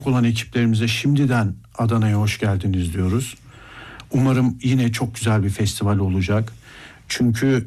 olan ekiplerimize şimdiden Adana'ya hoş geldiniz diyoruz. Umarım yine çok güzel bir festival olacak. Çünkü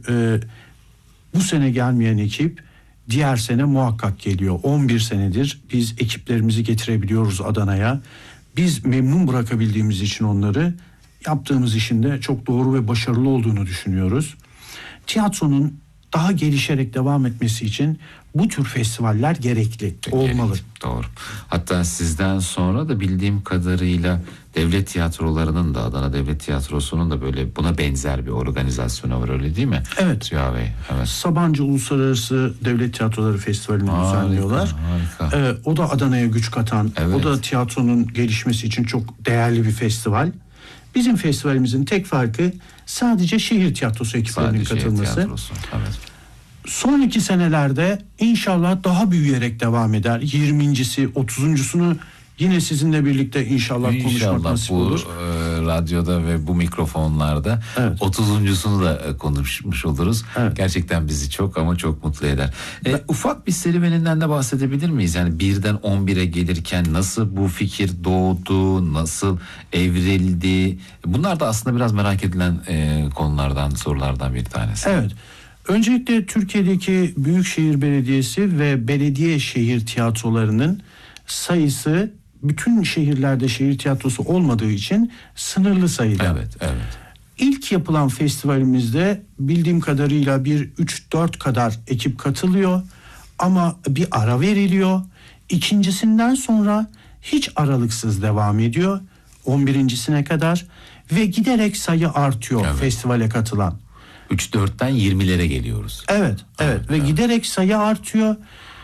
bu sene gelmeyen ekip diğer sene muhakkak geliyor. 11 senedir biz ekiplerimizi getirebiliyoruz Adana'ya. Biz memnun bırakabildiğimiz için onları, yaptığımız işin de çok doğru ve başarılı olduğunu düşünüyoruz. Tiyatronun daha gelişerek devam etmesi için bu tür festivaller gerekli, olmalı. Doğru. Hatta sizden sonra da bildiğim kadarıyla devlet tiyatrolarının da, Adana Devlet Tiyatrosu'nun da böyle buna benzer bir organizasyonu var, öyle değil mi? Evet. Ziya Bey, evet. Sabancı Uluslararası Devlet Tiyatroları Festivali'ni düzenliyorlar. Harika. O da Adana'ya güç katan, evet. O da tiyatronun gelişmesi için çok değerli bir festival. Bizim festivalimizin tek farkı sadece şehir tiyatrosu ekiplerinin katılması. Tiyatrosu, evet. Sonraki senelerde inşallah daha büyüyerek devam eder. 20.si, 30.sunu yine sizinle birlikte inşallah konuşmak nasip olur. Bu radyoda ve bu mikrofonlarda, evet. 30.sunu da konuşmuş oluruz. Evet. Gerçekten bizi çok ama çok mutlu eder. Ufak bir serüveninden de bahsedebilir miyiz? Yani 1'den 11'e gelirken nasıl bu fikir doğdu, nasıl evrildi? Bunlar da aslında biraz merak edilen konulardan, sorulardan bir tanesi. Evet. Öncelikle Türkiye'deki Büyükşehir Belediyesi ve belediye şehir tiyatrolarının sayısı bütün şehirlerde şehir tiyatrosu olmadığı için sınırlı sayıda. Evet, evet. İlk yapılan festivalimizde bildiğim kadarıyla 3-4 kadar ekip katılıyor ama bir ara veriliyor. İkincisinden sonra hiç aralıksız devam ediyor 11.sine kadar ve giderek sayı artıyor, evet. Festivale katılan. 3-4'ten 20'lere geliyoruz. Evet. Ve giderek sayı artıyor.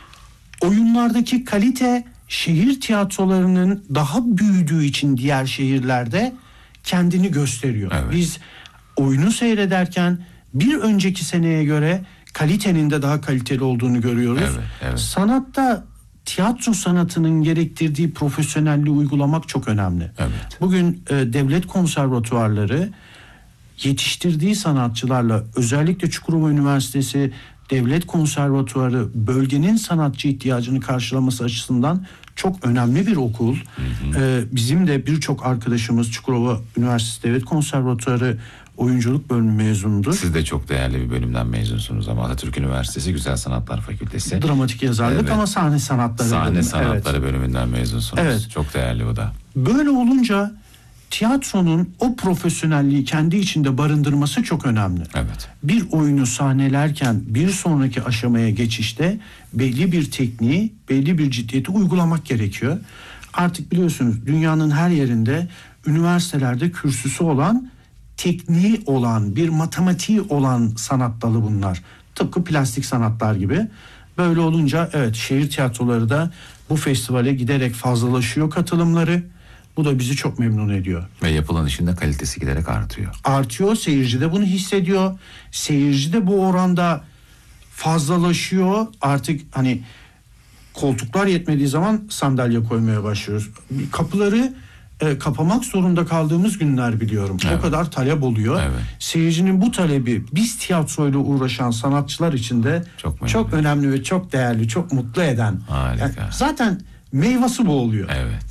Oyunlardaki kalite şehir tiyatrolarının daha büyüdüğü için diğer şehirlerde kendini gösteriyor. Evet. Biz oyunu seyrederken bir önceki seneye göre kalitenin de daha kaliteli olduğunu görüyoruz. Evet. Sanatta tiyatro sanatının gerektirdiği profesyonelliği uygulamak çok önemli. Evet. Bugün devlet konservatuvarları yetiştirdiği sanatçılarla, özellikle Çukurova Üniversitesi Devlet Konservatuvarı bölgenin sanatçı ihtiyacını karşılaması açısından çok önemli bir okul. Bizim de birçok arkadaşımız Çukurova Üniversitesi Devlet Konservatuvarı oyunculuk bölümü mezunudur. Siz de çok değerli bir bölümden mezunsunuz ama Atatürk Üniversitesi Güzel Sanatlar Fakültesi. Dramatik yazarlık, evet. Ama sahne sanatları. Sahne sanatları bölümünden mezunsunuz. Evet. Çok değerli bu da. Böyle olunca tiyatronun o profesyonelliği kendi içinde barındırması çok önemli. Evet. Bir oyunu sahnelerken bir sonraki aşamaya geçişte belli bir tekniği, belli bir ciddiyeti uygulamak gerekiyor. Artık biliyorsunuz dünyanın her yerinde üniversitelerde kürsüsü olan, tekniği olan, bir matematiği olan sanat dalı bunlar. Tıpkı plastik sanatlar gibi. Böyle olunca evet, şehir tiyatroları da bu festivale giderek fazlalaşıyor katılımları. Bu da bizi çok memnun ediyor. Ve yapılan işin de kalitesi giderek artıyor. Artıyor, seyirci de bunu hissediyor. Seyirci de bu oranda fazlalaşıyor. Artık hani koltuklar yetmediği zaman sandalye koymaya başlıyoruz. Kapıları kapamak zorunda kaldığımız günler biliyorum. Evet. O kadar talep oluyor. Evet. Seyircinin bu talebi biz tiyatroyla uğraşan sanatçılar için de çok önemli ve çok değerli, çok mutlu eden. Harika. Yani zaten meyvesi bu oluyor. Evet.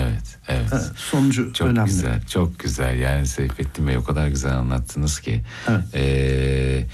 Sonucu çok önemli. Çok güzel. Yani Seyfettin Bey o kadar güzel anlattınız ki. Evet.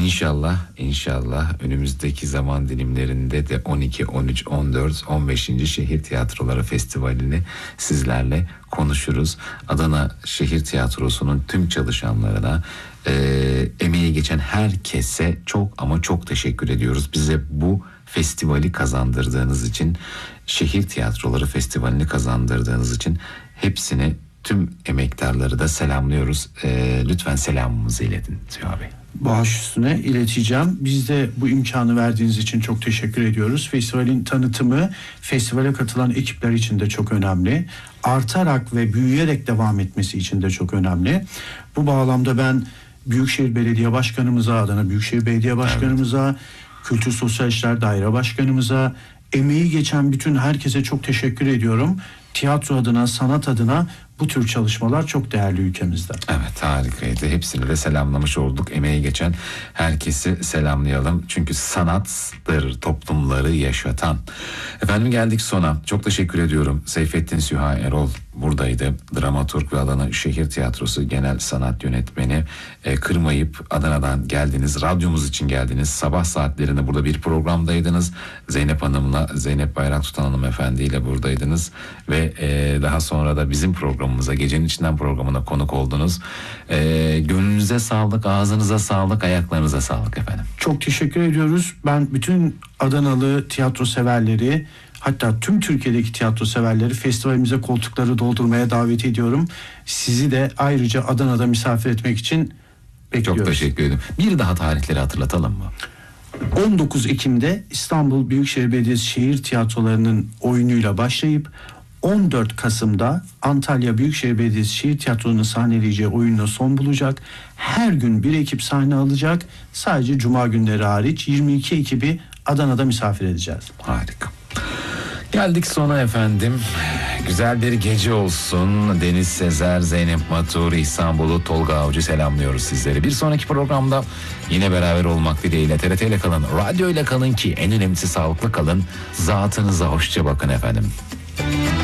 İnşallah önümüzdeki zaman dilimlerinde de 12, 13, 14, 15. Şehir Tiyatroları Festivali'ni sizlerle konuşuruz. Adana Şehir Tiyatrosu'nun tüm çalışanlarına, emeği geçen herkese çok ama çok teşekkür ediyoruz. Bize bu festivali kazandırdığınız için, Şehir Tiyatroları Festivali'ni kazandırdığınız için hepsini, tüm emektarları da selamlıyoruz. Lütfen selamımızı iletin Ziya Bey. Baş üstüne ileteceğim. Biz de bu imkanı verdiğiniz için çok teşekkür ediyoruz. Festivalin tanıtımı festivale katılan ekipler için de çok önemli. Artarak ve büyüyerek devam etmesi için de çok önemli. Bu bağlamda ben Büyükşehir Belediye Başkanımıza, Adana Büyükşehir Belediye Başkanımıza, evet. Kültür Sosyal İşler Daire Başkanımıza, emeği geçen bütün herkese çok teşekkür ediyorum. Tiyatro adına, sanat adına bu tür çalışmalar çok değerli ülkemizde. Evet, harikaydı. Hepsini de selamlamış olduk. Emeği geçen herkesi selamlayalım. Çünkü sanattır toplumları yaşatan. Efendim geldik sona. Çok teşekkür ediyorum. Seyfettin Süha Erol buradaydı. Dramaturg ve Adana Şehir Tiyatrosu Genel Sanat Yönetmeni. Kırmayıp Adana'dan geldiniz. Radyomuz için geldiniz. Sabah saatlerinde burada bir programdaydınız. Zeynep Hanım'la, Zeynep Bayraktutan Hanımefendi ile buradaydınız. Ve daha sonra da bizim programımıza, Gecenin İçinden programına konuk oldunuz. Gönlünüze sağlık, ağzınıza sağlık, ayaklarınıza sağlık efendim. Çok teşekkür ediyoruz. Ben bütün Adanalı tiyatro severleri, hatta tüm Türkiye'deki tiyatro severleri festivalimize koltukları doldurmaya davet ediyorum. Sizi de ayrıca Adana'da misafir etmek için bekliyoruz. Çok teşekkür ederim. Bir daha tarihleri hatırlatalım mı? 19 Ekim'de İstanbul Büyükşehir Belediyesi şehir tiyatrolarının oyunuyla başlayıp 14 Kasım'da Antalya Büyükşehir Belediyesi Şehir Tiyatrosu'nun sahneleyeceği oyunla son bulacak. Her gün bir ekip sahne alacak. Sadece cuma günleri hariç 22 ekibi Adana'da misafir edeceğiz. Harika. Geldik sona efendim. Güzel bir gece olsun. Deniz Sezer, Zeynep Matur, İhsan Bulut, Tolga Avcı selamlıyoruz sizleri. Bir sonraki programda yine beraber olmak dileğiyle TRT ile kalın, radyo ile kalın ki en önemlisi sağlıklı kalın. Zatınıza hoşça bakın efendim.